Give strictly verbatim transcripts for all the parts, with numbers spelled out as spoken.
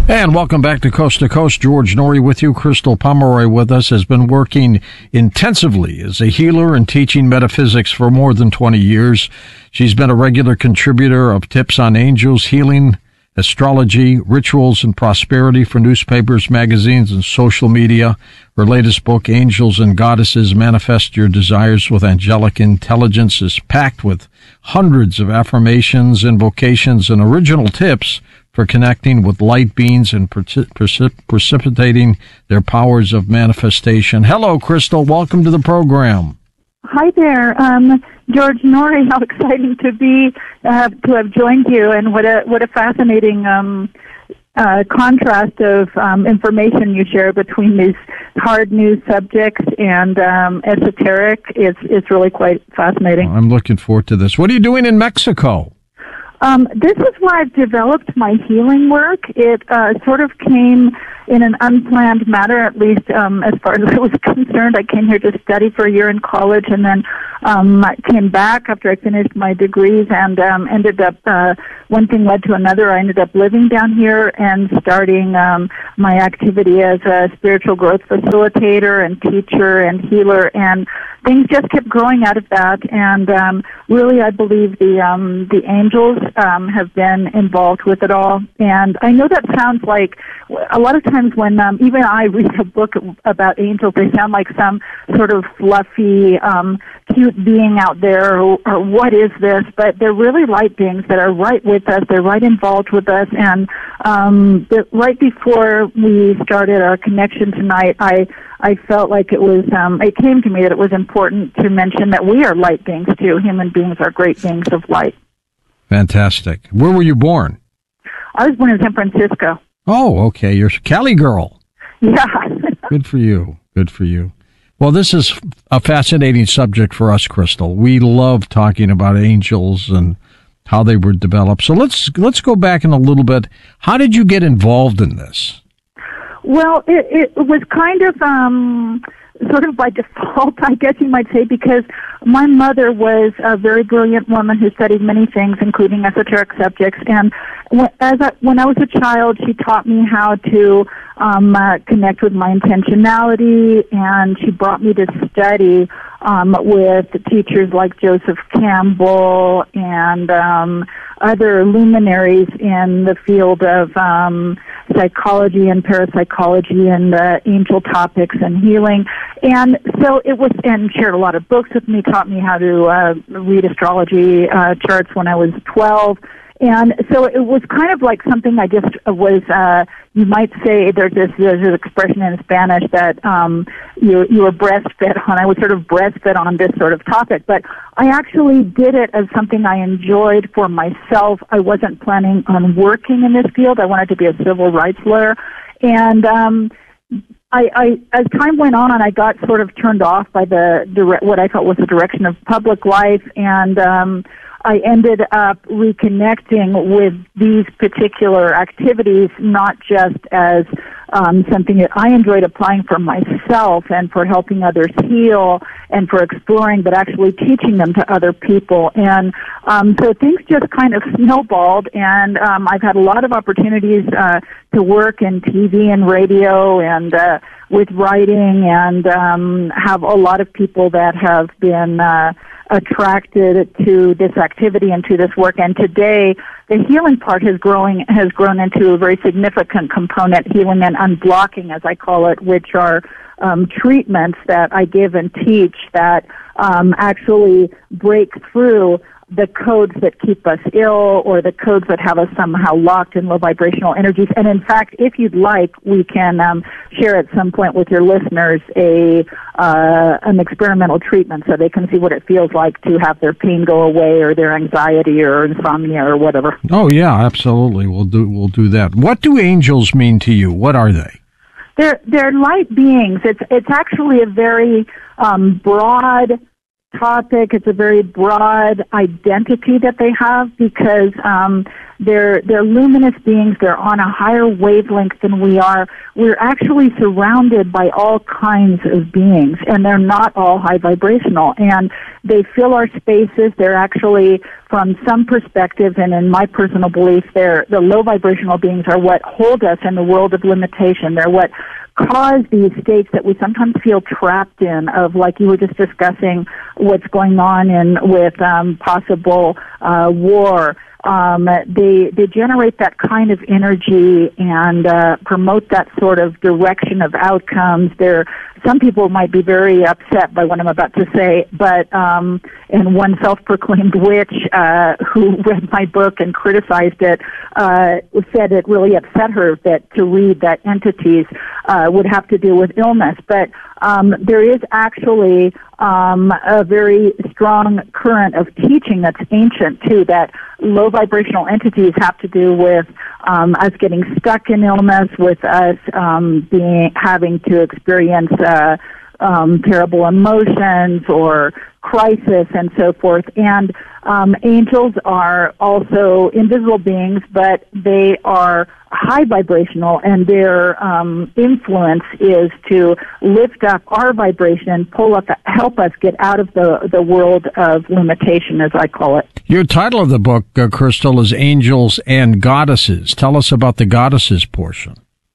And welcome back to Coast to Coast. George Noory with you. Crystal Pomeroy with us has been working intensively as a healer and teaching metaphysics for more than twenty years. She's been a regular contributor of tips on angels, healing, astrology, rituals, and prosperity for newspapers, magazines, and social media. Her latest book, Angels and Goddesses, Manifest Your Desires with Angelic Intelligence, is packed with hundreds of affirmations, invocations, and original tips for connecting with light beings and precip- precipitating their powers of manifestation. Hello, Crystal. Welcome to the program. Hi there, um, George Noory. How exciting to be uh, to have joined you, and what a what a fascinating um, uh, contrast of um, information you share between these hard news subjects and um, esoteric. It's it's really quite fascinating. Well, I'm looking forward to this. What are you doing in Mexico? Um, this is where I've developed my healing work. It uh, sort of came in an unplanned manner, at least um, as far as I was concerned. I came here to study for a year in college, and then um, I came back after I finished my degrees, and um, ended up, uh, one thing led to another. I ended up living down here and starting um, my activity as a spiritual growth facilitator and teacher and healer, and things just kept growing out of that. And um, really, I believe the um, the angels um, have been involved with it all. And I know that sounds like a lot of times when um, even I read a book about angels, they sound like some sort of fluffy, um, cute being out there, or, or what is this? But they're really light beings that are right with us. They're right involved with us. And um, the, right before we started our connection tonight, I I felt like it was, um, it came to me that it was important to mention that we are light beings too. Human beings are great beings of light. Fantastic. Where were you born? I was born in San Francisco. Oh, okay. You're a Cali girl. Yeah. Good for you. Good for you. Well, this is a fascinating subject for us, Crystal. We love talking about angels and how they were developed. So let's let's go back in a little bit. How did you get involved in this? Well, it, it was kind of um, sort of by default, I guess you might say, because my mother was a very brilliant woman who studied many things, including esoteric subjects. And when, as I, when I was a child, she taught me how to um, uh, connect with my intentionality, and she brought me to study um, with teachers like Joseph Campbell and um, other luminaries in the field of um, psychology and parapsychology and uh, angel topics and healing. And so it was, and shared a lot of books with me, taught me how to uh, read astrology uh, charts when I was twelve. And so it was kind of like something I just was, uh, you might say, there's this, there's this expression in Spanish that um, you, you were breastfed on. I was sort of breastfed on this sort of topic. But I actually did it as something I enjoyed for myself. I wasn't planning on working in this field. I wanted to be a civil rights lawyer. And um, I, I, as time went on, I got sort of turned off by the, dire- what I felt was the direction of public life, and um, I ended up reconnecting with these particular activities, not just as um, something that I enjoyed applying for myself and for helping others heal and for exploring, but actually teaching them to other people. And um, so things just kind of snowballed, and um, I've had a lot of opportunities uh, to work in T V and radio and uh, with writing, and um, have a lot of people that have been uh, attracted to this activity and to this work. And today, the healing part has growing has grown into a very significant component, healing and unblocking, as I call it, which are um, treatments that I give and teach that um, actually break through the codes that keep us ill or the codes that have us somehow locked in low vibrational energies. And in fact, if you'd like, we can um, share at some point with your listeners a uh, an experimental treatment so they can see what it feels like to have their pain go away or their anxiety or insomnia or whatever. Oh yeah, absolutely. We'll do we'll do that. What do angels mean to you? What are they? They're they're light beings. It's it's actually a very um, broad topic. It's a very broad identity that they have because um, they're they're luminous beings. They're on a higher wavelength than we are. We're actually surrounded by all kinds of beings, and they're not all high vibrational. And they fill our spaces. They're actually, from some perspectives, and in my personal belief, they're the low vibrational beings are what hold us in the world of limitation. They're what cause these states that we sometimes feel trapped in, of, like you were just discussing, what's going on in with um, possible uh, war. Um, they they generate that kind of energy and uh, promote that sort of direction of outcomes. They're, some people might be very upset by what I'm about to say, but um, and one self-proclaimed witch uh, who read my book and criticized it uh, said it really upset her that to read that entities uh, would have to do with illness. But um, there is actually um, a very strong current of teaching that's ancient too, that low vibrational entities have to do with um, us getting stuck in illness, with us um, being having to experience uh, um, terrible emotions or crisis and so forth. And um, angels are also invisible beings, but they are high vibrational, and their um, influence is to lift up our vibration and pull up, help us get out of the, the world of limitation, as I call it. Your title of the book, uh, Crystal, is Angels and Goddesses. Tell us about the goddesses portion.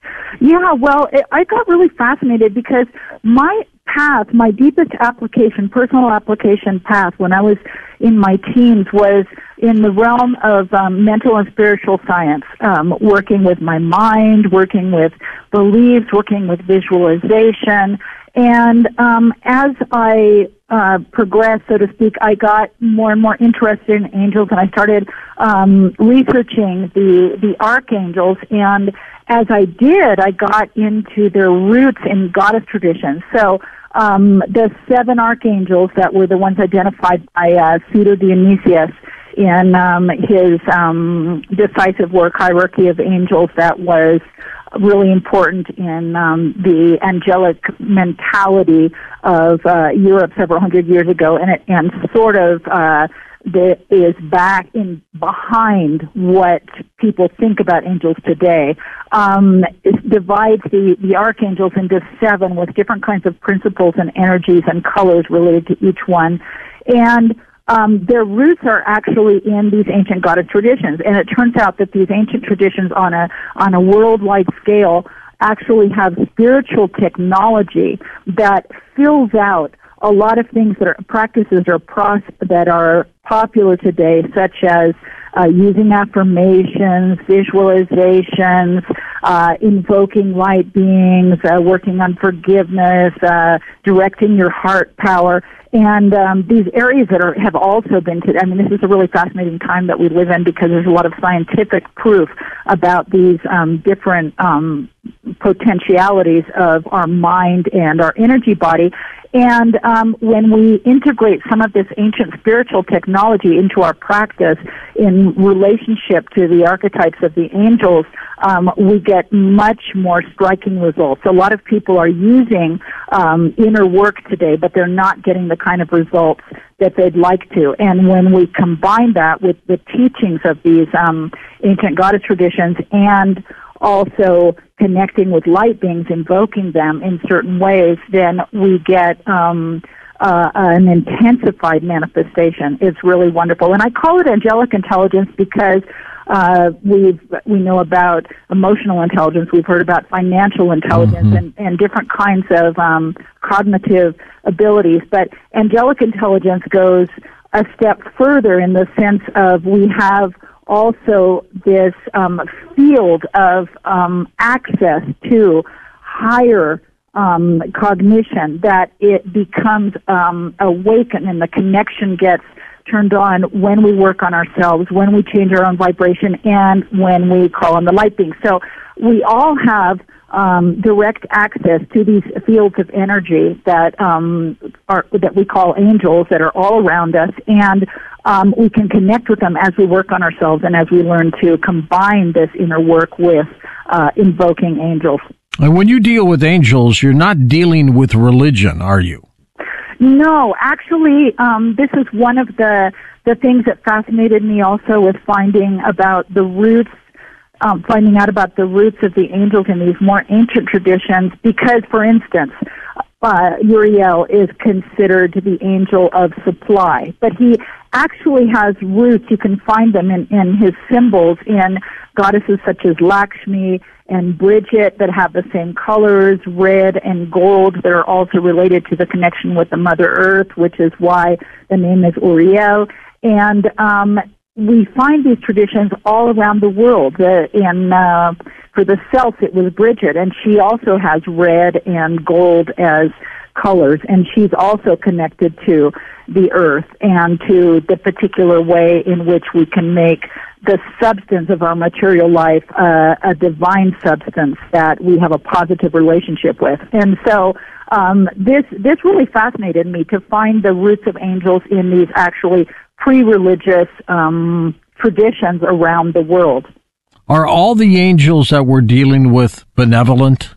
Yeah, well, it, I got really fascinated because my path, my deepest application, personal application path when I was in my teens was in the realm of um, mental and spiritual science, um, working with my mind, working with beliefs, working with visualization. And um, as I uh, progressed, so to speak, I got more and more interested in angels, and I started um, researching the, the archangels. And as I did, I got into their roots in goddess traditions. So um, the seven archangels that were the ones identified by uh, Pseudo Dionysius in um, his um, decisive work, Hierarchy of Angels, that was really important in um, the angelic mentality of uh, Europe several hundred years ago, and it and sort of uh, the, is back in behind what people think about angels today. Um, it divides the, the archangels into seven with different kinds of principles and energies and colors related to each one, and Um, their roots are actually in these ancient goddess traditions, and it turns out that these ancient traditions on a on a worldwide scale actually have spiritual technology that fills out a lot of things that are practices or pros that are popular today, such as uh, using affirmations, visualizations, uh, invoking light beings, uh, working on forgiveness, uh, directing your heart power. And um, these areas that are have also been, to, I mean, this is a really fascinating time that we live in because there's a lot of scientific proof about these um, different um, potentialities of our mind and our energy body. And um, when we integrate some of this ancient spiritual technology into our practice in relationship to the archetypes of the angels, um, we get much more striking results. A lot of people are using um, inner work today, but they're not getting the kind of results that they'd like to. And when we combine that with the teachings of these um, ancient goddess traditions and also connecting with light beings, invoking them in certain ways, then we get um, uh, an intensified manifestation. It's really wonderful. And I call it angelic intelligence because uh, we've, we know about emotional intelligence. We've heard about financial intelligence mm-hmm. and, and different kinds of um, cognitive abilities. But angelic intelligence goes a step further in the sense of we have also this um, field of um, access to higher um, cognition, that it becomes um, awakened and the connection gets turned on when we work on ourselves, when we change our own vibration, and when we call on the light beings. So we all have um, direct access to these fields of energy that um, are that we call angels, that are all around us, and um, we can connect with them as we work on ourselves and as we learn to combine this inner work with uh, invoking angels. And when you deal with angels, you're not dealing with religion, are you? No, actually, um, this is one of the the things that fascinated me also with finding about the roots, um, finding out about the roots of the angels in these more ancient traditions. Because, for instance, uh, Uriel is considered the angel of supply, but he actually has roots. You can find them in, in his symbols in goddesses such as Lakshmi and Bridget that have the same colors, red and gold, that are also related to the connection with the Mother Earth, which is why the name is Uriel. And um, we find these traditions all around the world. Uh, in uh, for the Celts, it was Bridget, and she also has red and gold as colors, and she's also connected to the earth and to the particular way in which we can make the substance of our material life uh, a divine substance that we have a positive relationship with. And so um, this this really fascinated me, to find the roots of angels in these actually pre-religious um, traditions around the world. Are all the angels that we're dealing with benevolent?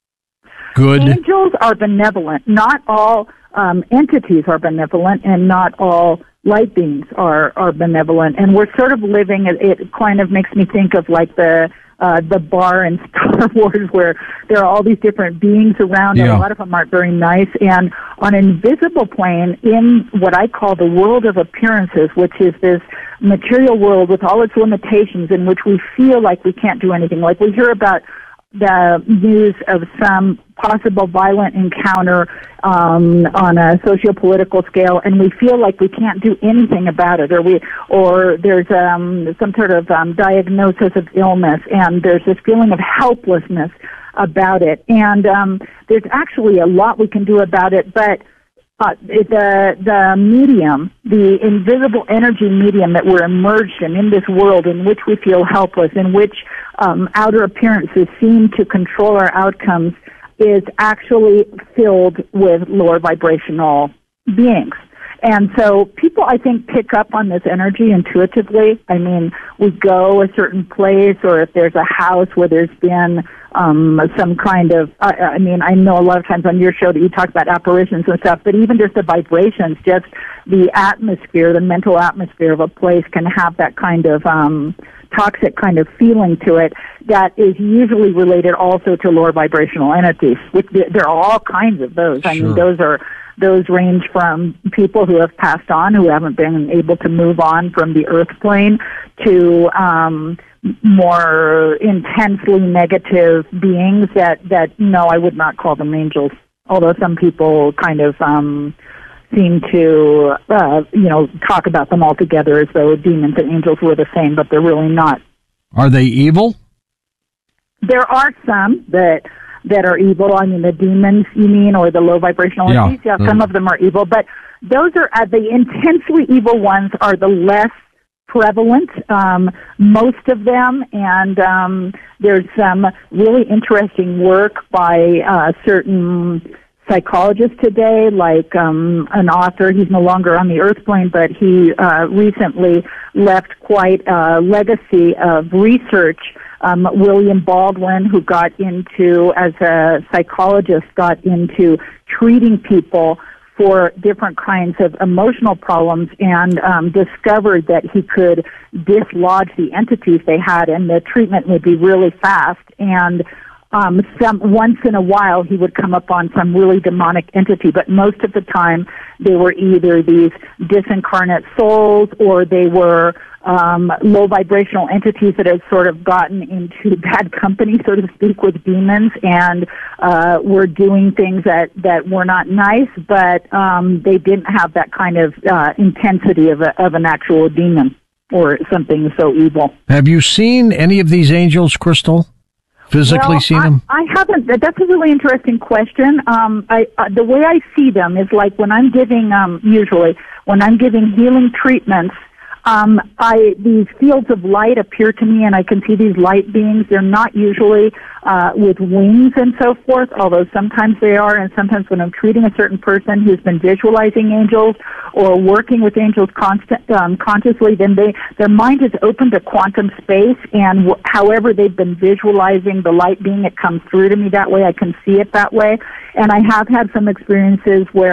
Good? Angels are benevolent. Not all um, entities are benevolent, and not all light beings are, are benevolent. And we're sort of living, it, it kind of makes me think of like the uh, the bar in Star Wars, where there are all these different beings around, yeah. and a lot of them aren't very nice. And on an invisible plane, in what I call the world of appearances, which is this material world with all its limitations, in which we feel like we can't do anything. Like we hear about the news of some possible violent encounter um, on a socio-political scale, and we feel like we can't do anything about it, or we, or there's um, some sort of um, diagnosis of illness, and there's this feeling of helplessness about it. And um, there's actually a lot we can do about it, but Uh, the the medium, the invisible energy medium that we're immersed in, in this world in which we feel helpless, in which um, outer appearances seem to control our outcomes, is actually filled with lower vibrational beings. And so people, I think, pick up on this energy intuitively. I mean, we go a certain place, or if there's a house where there's been um, some kind of, uh, I mean, I know a lot of times on your show that you talk about apparitions and stuff, but even just the vibrations, just the atmosphere, the mental atmosphere of a place can have that kind of um, toxic kind of feeling to it that is usually related also to lower vibrational entities. Which there are all kinds of those. I Sure. mean, those are Those range from people who have passed on, who haven't been able to move on from the earth plane, to um, more intensely negative beings that, that, no, I would not call them angels, although some people kind of um, seem to, uh, you know, talk about them all together as though demons and angels were the same, but they're really not. Are they evil? There are some that... that are evil. I mean, the demons, you mean, or the low vibrational yeah. entities? Yeah, mm. some of them are evil, but those are, uh, the intensely evil ones are the less prevalent, um, most of them, and um, there's some really interesting work by uh, certain psychologists today, like um, an author. He's no longer on the earth plane, but he uh, recently left quite a legacy of research. Um, William Baldwin, who got into, as a psychologist, got into treating people for different kinds of emotional problems, and um, discovered that he could dislodge the entities they had, and the treatment would be really fast. And um, some once in a while, he would come upon some really demonic entity, but most of the time, they were either these disincarnate souls, or they were Um, low vibrational entities that had sort of gotten into bad company, so to speak, with demons, and uh, were doing things that, that were not nice, but um, they didn't have that kind of uh, intensity of, a, of an actual demon or something so evil. Have you seen any of these angels, Crystal? Physically well, seen I, them? I haven't. That's a really interesting question. Um, I, uh, the way I see them is like when I'm giving, um, usually, when I'm giving healing treatments, Um, I, these fields of light appear to me, and I can see these light beings. They're not usually uh, with wings and so forth, although sometimes they are, and sometimes when I'm treating a certain person who's been visualizing angels or working with angels constant, um, consciously, then they, their mind is open to quantum space, and w- however they've been visualizing the light being, it comes through to me that way. I can see it that way, and I have had some experiences where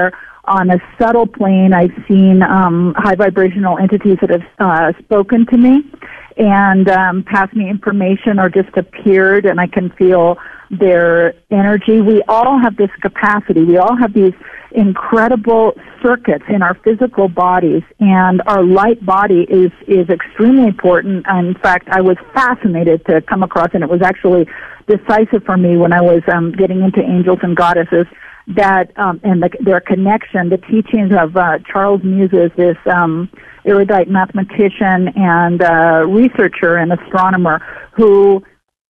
on a subtle plane, I've seen um, high vibrational entities that have uh, spoken to me and um, passed me information or just appeared, and I can feel their energy. We all have this capacity. We all have these incredible circuits in our physical bodies, and our light body is, is extremely important. In fact, I was fascinated to come across, and it was actually decisive for me when I was um, getting into angels and goddesses, that um, and the, their connection, the teachings of uh, Charles Muses, this um, erudite mathematician and uh, researcher and astronomer who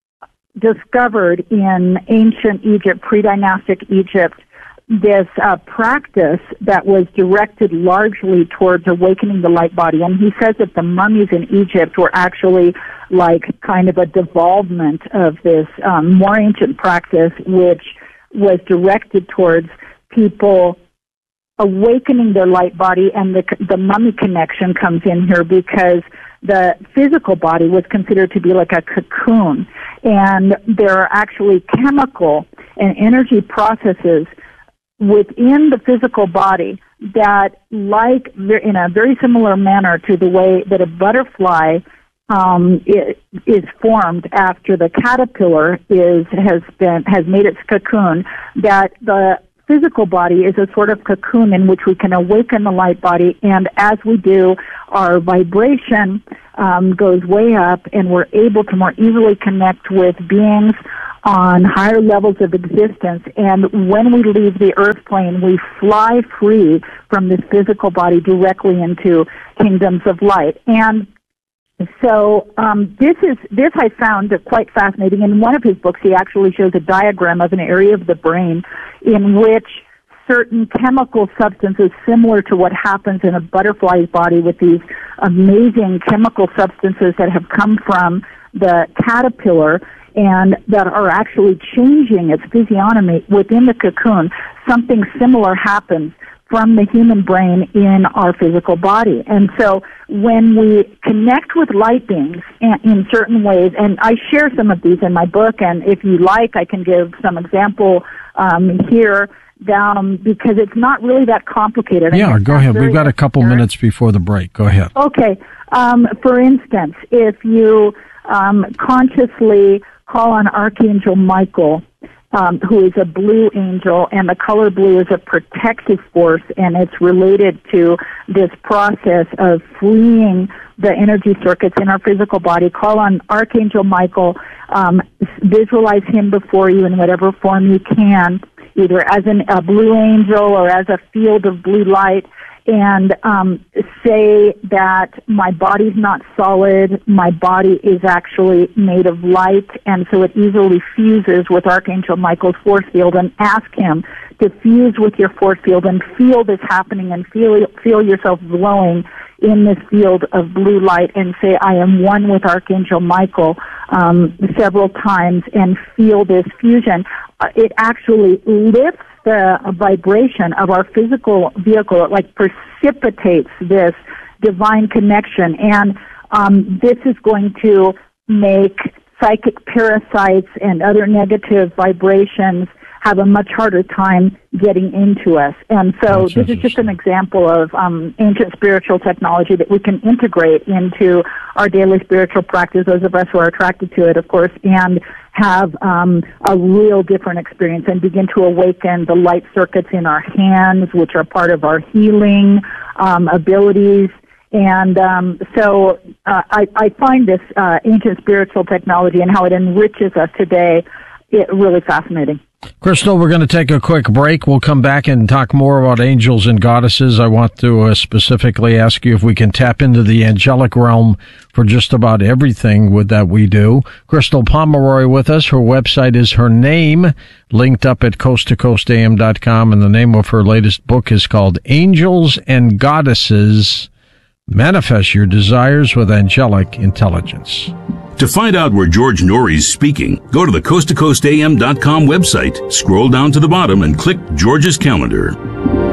discovered in ancient Egypt, pre-dynastic Egypt, this uh, practice that was directed largely towards awakening the light body. And he says that the mummies in Egypt were actually like kind of a devolvement of this um, more ancient practice, which was directed towards people awakening their light body. And the, the mummy connection comes in here because the physical body was considered to be like a cocoon. And there are actually chemical and energy processes within the physical body that, like in a very similar manner to the way that a butterfly um, is formed after the caterpillar is has been has made its cocoon, that the physical body is a sort of cocoon in which we can awaken the light body, and as we do, our vibration um, goes way up, and we're able to more easily connect with beings on higher levels of existence. And when we leave the earth plane, we fly free from this physical body directly into kingdoms of light. And so um, this is this I found quite fascinating. In one of his books, he actually shows a diagram of an area of the brain in which certain chemical substances similar to what happens in a butterfly's body with these amazing chemical substances that have come from the caterpillar and that are actually changing its physiognomy within the cocoon. Something similar happens from the human brain in our physical body. And so when we connect with light beings in certain ways, and I share some of these in my book, and if you like, I can give some example um, here, down because it's not really that complicated. Yeah, go ahead. We've got a couple minutes before the break. Go ahead. Okay. Um, for instance, if you um, consciously call on Archangel Michael, um, who is a blue angel, and the color blue is a protective force, and it's related to this process of freeing the energy circuits in our physical body. Call on Archangel Michael, um, visualize him before you in whatever form you can, either as an, a blue angel or as a field of blue light, and um, say that my body's not solid, my body is actually made of light, and so it easily fuses with Archangel Michael's force field, and ask him to fuse with your force field and feel this happening and feel feel yourself glowing in this field of blue light, and say, I am one with Archangel Michael um, several times, and feel this fusion. Uh, it actually lifts the vibration of our physical vehicle. It like precipitates this divine connection, and um, this is going to make psychic parasites and other negative vibrations have a much harder time getting into us. And so That's this is just an example of um, ancient spiritual technology that we can integrate into our daily spiritual practice, those of us who are attracted to it, of course, and have um, a real different experience and begin to awaken the light circuits in our hands, which are part of our healing um, abilities. And um, so uh, I, I find this uh, ancient spiritual technology and how it enriches us today it really fascinating. Crystal, we're going to take a quick break. We'll come back and talk more about angels and goddesses. I want to uh, specifically ask you if we can tap into the angelic realm for just about everything with that we do. Crystal Pomeroy with us. Her website is her name, linked up at coast to coast a m dot com, and the name of her latest book is called Angels and Goddesses, Manifest Your Desires with Angelic Intelligence. To find out where George Noory's speaking, go to the coast to coast a m dot com website, scroll down to the bottom, and click George's calendar.